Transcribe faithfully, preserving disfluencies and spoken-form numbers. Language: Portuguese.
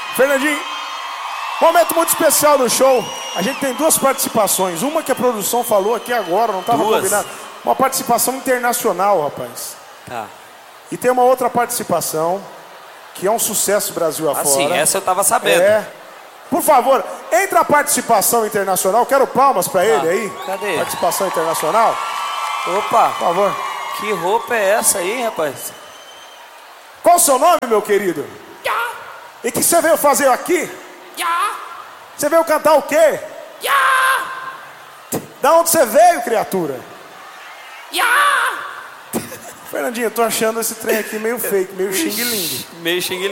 Fernandinho, momento muito especial do show. A gente tem duas participações. Uma que a produção falou aqui agora, não estava combinado. Uma participação internacional, rapaz. Tá. E tem uma outra participação que é um sucesso Brasil afora. Ah, sim, essa eu tava sabendo. É. Por favor, entre a participação internacional, quero palmas pra ele aí. Cadê? Participação internacional. Opa, por favor. Que roupa é essa aí, rapaz? Qual o seu nome, meu querido? Já. E que você veio fazer aqui? Já. Você veio cantar o quê? Já. Da onde você veio, criatura? Já. Fernandinho, eu tô achando esse trem aqui meio fake, meio xing-ling. Meio xing